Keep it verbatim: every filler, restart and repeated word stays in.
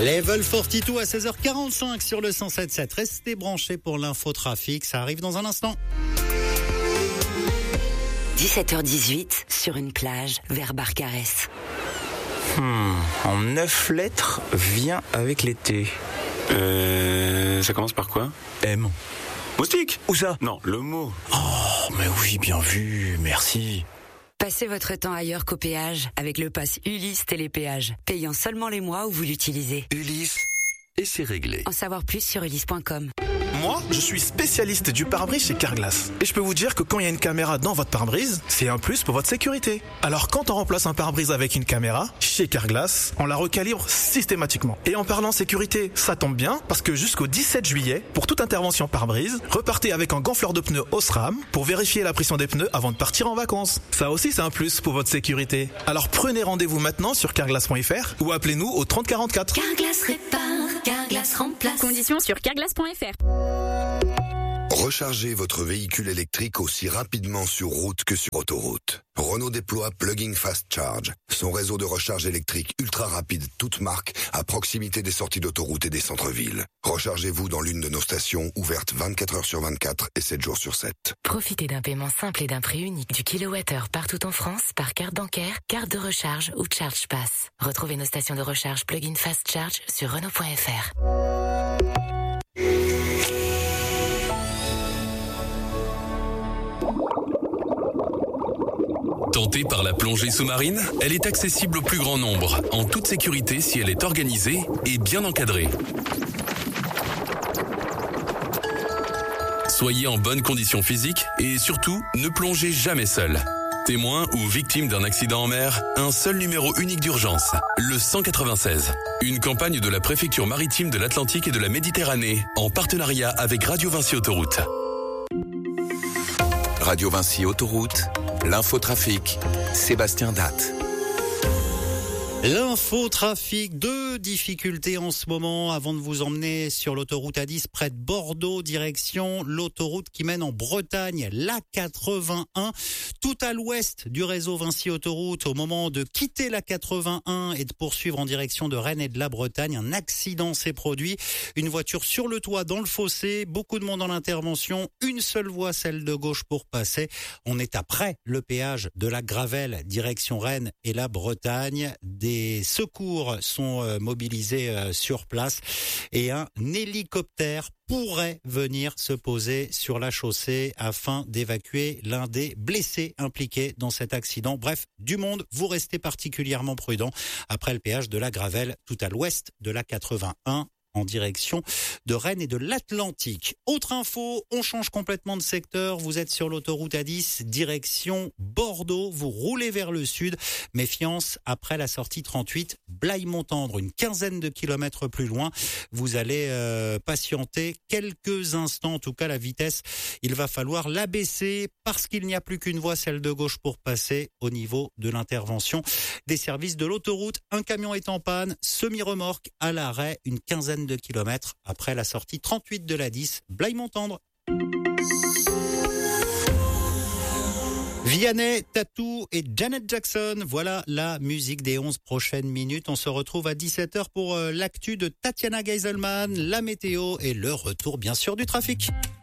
Level quarante-deux à seize heures quarante-cinq sur le cent sept virgule sept. Restez branchés pour l'infotrafic, ça arrive dans un instant. dix-sept heures dix-huit, sur une plage, vers Barcarès. Hmm, en neuf lettres, vient avec l'été. Euh, ça commence par quoi? M. Moustique? Où ça? Non, le mot. Oh, mais oui, bien vu, merci. Passez votre temps ailleurs qu'au péage avec le pass Ulysse Télépéage, payant seulement les mois où vous l'utilisez. Ulysse, et c'est réglé. En savoir plus sur ulysse point com. Moi, je suis spécialiste du pare-brise chez Carglass. Et je peux vous dire que quand il y a une caméra dans votre pare-brise, c'est un plus pour votre sécurité. Alors quand on remplace un pare-brise avec une caméra, chez Carglass, on la recalibre systématiquement. Et en parlant sécurité, ça tombe bien, parce que jusqu'au dix-sept juillet, pour toute intervention pare-brise, repartez avec un gonfleur de pneus Osram pour vérifier la pression des pneus avant de partir en vacances. Ça aussi, c'est un plus pour votre sécurité. Alors prenez rendez-vous maintenant sur carglass point f r ou appelez-nous au trente quarante-quatre. Carglass répare, Carglass remplace. Conditions sur carglass point f r. Rechargez votre véhicule électrique aussi rapidement sur route que sur autoroute. Renault déploie Plug-in Fast Charge, son réseau de recharge électrique ultra rapide toute marque à proximité des sorties d'autoroute et des centres-villes. Rechargez-vous dans l'une de nos stations ouvertes vingt-quatre heures sur vingt-quatre et sept jours sur sept. Profitez d'un paiement simple et d'un prix unique du kilowattheure partout en France par carte bancaire, carte de recharge ou Charge Pass. Retrouvez nos stations de recharge Plug-in Fast Charge sur Renault point f r. Tentée par la plongée sous-marine, elle est accessible au plus grand nombre, en toute sécurité si elle est organisée et bien encadrée. Soyez en bonne condition physique et surtout, ne plongez jamais seul. Témoin ou victime d'un accident en mer, un seul numéro unique d'urgence, le cent quatre-vingt-seize. Une campagne de la préfecture maritime de l'Atlantique et de la Méditerranée, en partenariat avec Radio Vinci Autoroute. Radio Vinci Autoroute, l'infotrafic, Sébastien Datte. L'infotrafic, deux difficultés en ce moment avant de vous emmener sur l'autoroute A dix près de Bordeaux, direction l'autoroute qui mène en Bretagne, l'A quatre-vingt-un, tout à l'ouest du réseau Vinci Autoroute. Au moment de quitter l'A quatre-vingt-un et de poursuivre en direction de Rennes et de la Bretagne, un accident s'est produit. Une voiture sur le toit dans le fossé, beaucoup de monde dans l'intervention, une seule voie, celle de gauche pour passer. On est après le péage de la Gravelle, direction Rennes et la Bretagne. Des Les secours sont mobilisés sur place et un hélicoptère pourrait venir se poser sur la chaussée afin d'évacuer l'un des blessés impliqués dans cet accident. Bref, du monde, vous restez particulièrement prudent après le péage de la Gravelle, tout à l'ouest de l'A quatre-vingt-un. En direction de Rennes et de l'Atlantique. Autre info, on change complètement de secteur. Vous êtes sur l'autoroute A dix, direction Bordeaux. Vous roulez vers le sud. Méfiance après la sortie trente-huit, Blaye-Montendre, une quinzaine de kilomètres plus loin. Vous allez euh, patienter quelques instants. En tout cas, la vitesse, il va falloir l'abaisser parce qu'il n'y a plus qu'une voie, celle de gauche, pour passer au niveau de l'intervention des services de l'autoroute. Un camion est en panne, semi-remorque à l'arrêt, une quinzaine de kilomètres après la sortie trente-huit de l'A dix, Blaye-Montendre. Vianney, Tattoo et Janet Jackson, voilà la musique des onze prochaines minutes. On se retrouve à dix-sept heures pour l'actu de Tatiana Geiselman, la météo et le retour bien sûr du trafic.